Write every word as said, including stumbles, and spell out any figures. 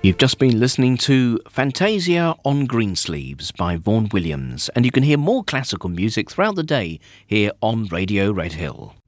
You've just been listening to Fantasia on Greensleeves by Vaughan Williams, and you can hear more classical music throughout the day here on Radio Red Hill.